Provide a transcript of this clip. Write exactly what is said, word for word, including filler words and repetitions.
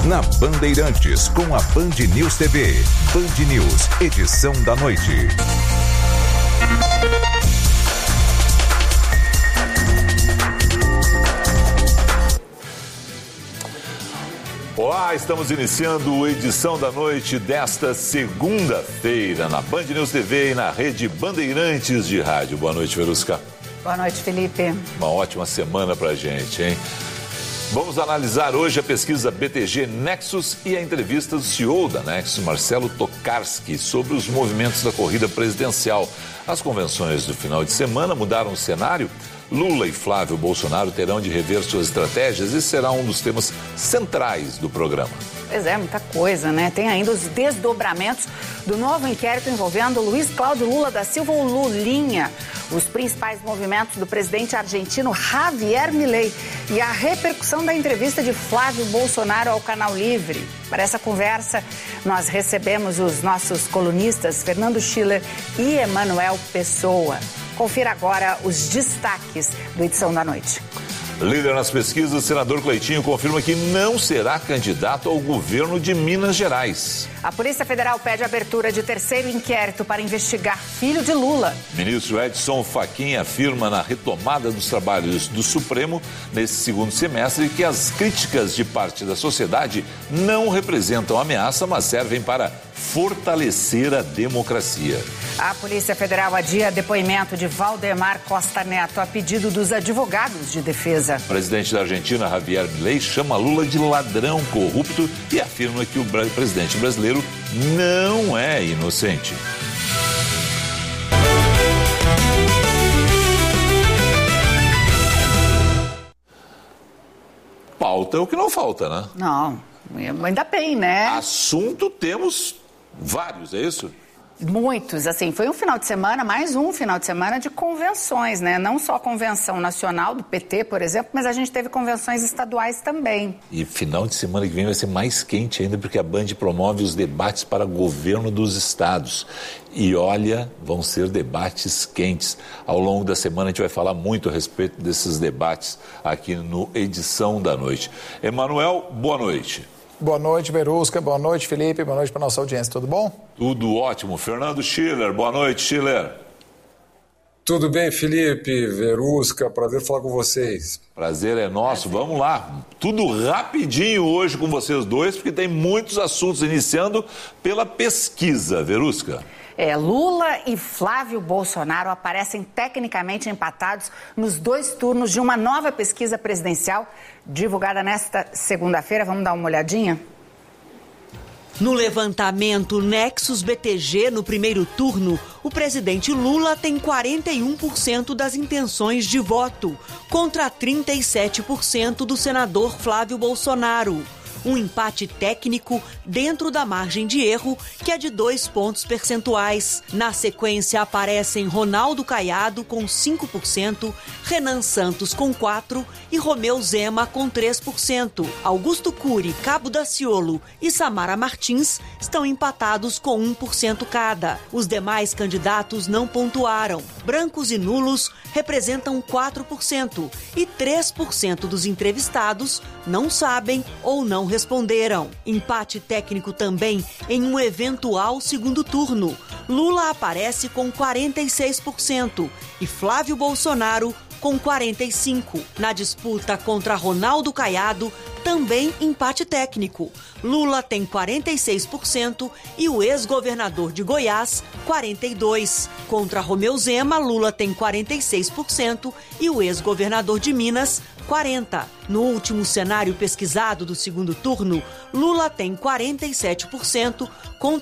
na Bandeirantes, com a Band News T V. Band News, edição da noite. Olá, estamos iniciando a edição da noite desta segunda-feira na Band News T V e na rede Bandeirantes de rádio. Boa noite, Verusca. Boa noite, Felipe. Uma ótima semana pra gente, hein? Vamos analisar hoje a pesquisa B T G Nexus e a entrevista do C E O da Nexus, Marcelo Tokarski, sobre os movimentos da corrida presidencial. As convenções do final de semana mudaram o cenário. Lula e Flávio Bolsonaro terão de rever suas estratégias e será um dos temas centrais do programa. Pois é, muita coisa, né? Tem ainda os desdobramentos do novo inquérito envolvendo Luiz Cláudio Lula da Silva, o Lulinha, os principais movimentos do presidente argentino Javier Milei e a repercussão da entrevista de Flávio Bolsonaro ao Canal Livre. Para essa conversa, nós recebemos os nossos colunistas Fernando Schiller e Emanuel Pessoa. Confira agora os destaques do Edição da Noite. Líder nas pesquisas, o senador Cleitinho confirma que não será candidato ao governo de Minas Gerais. A Polícia Federal pede abertura de terceiro inquérito para investigar filho de Lula. Ministro Edson Fachin afirma na retomada dos trabalhos do Supremo nesse segundo semestre que as críticas de parte da sociedade não representam ameaça, mas servem para fortalecer a democracia. A Polícia Federal adia depoimento de Valdemar Costa Neto a pedido dos advogados de defesa. O presidente da Argentina, Javier Milei, chama Lula de ladrão corrupto e afirma que o presidente brasileiro não é inocente. Pauta é o que não falta, né? Não, ainda bem, né? Assunto temos vários, é isso? Muitos, assim, foi um final de semana, mais um final de semana de convenções, né? Não só a convenção nacional do P T, por exemplo, mas a gente teve convenções estaduais também. E final de semana que vem vai ser mais quente ainda, porque a Band promove os debates para governo dos estados. E olha, vão ser debates quentes. Ao longo da semana a gente vai falar muito a respeito desses debates aqui no Edição da Noite. Emanuel, boa noite. Boa noite, Verusca. Boa noite, Felipe. Boa noite para a nossa audiência. Tudo bom? Tudo ótimo. Fernando Schiller. Boa noite, Schiller. Tudo bem, Felipe, Verusca. Prazer falar com vocês. Prazer é nosso. Vamos lá. Tudo rapidinho hoje com vocês dois, porque tem muitos assuntos, iniciando pela pesquisa. Verusca. É, Lula e Flávio Bolsonaro aparecem tecnicamente empatados nos dois turnos de uma nova pesquisa presidencial divulgada nesta segunda-feira. Vamos dar uma olhadinha? No levantamento Nexus B T G, no primeiro turno, o presidente Lula tem quarenta e um por cento das intenções de voto, contra trinta e sete por cento do senador Flávio Bolsonaro. Um empate técnico dentro da margem de erro, que é de dois pontos percentuais. Na sequência aparecem Ronaldo Caiado com cinco por cento, Renan Santos com quatro por cento e Romeu Zema com três por cento. Augusto Cury, Cabo Daciolo e Samara Martins estão empatados com um por cento cada. Os demais candidatos não pontuaram. Brancos e nulos representam quatro por cento e três por cento dos entrevistados não sabem ou não responderam. Empate técnico também em um eventual segundo turno. Lula aparece com quarenta e seis por cento e Flávio Bolsonaro com quarenta e cinco por cento. Na disputa contra Ronaldo Caiado, também empate técnico. Lula tem quarenta e seis por cento e o ex-governador de Goiás, quarenta e dois por cento. Contra Romeu Zema, Lula tem quarenta e seis por cento e o ex-governador de Minas, quarenta por cento. No último cenário pesquisado do segundo turno, Lula tem quarenta e sete por cento contra